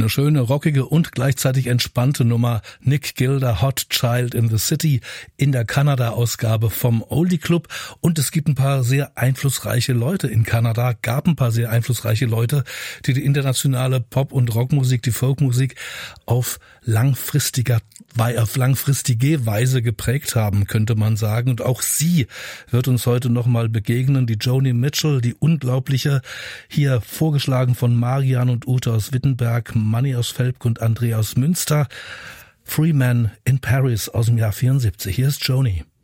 Eine schöne, rockige und gleichzeitig entspannte Nummer. Nick Gilder, Hot Child in the City in der Kanada-Ausgabe vom Oldie Club. Und es gibt ein paar sehr einflussreiche Leute in Kanada, die die internationale Pop- und Rockmusik, die Folkmusik auf langfristige Weise geprägt haben, könnte man sagen. Und auch sie wird uns heute nochmal begegnen. Die Joni Mitchell, die unglaubliche, hier vorgeschlagen von Marian und Ute aus Wittenberg, Manni aus Velp und Andrea aus Münster. Free Man in Paris aus dem Jahr 74. Hier ist Joni.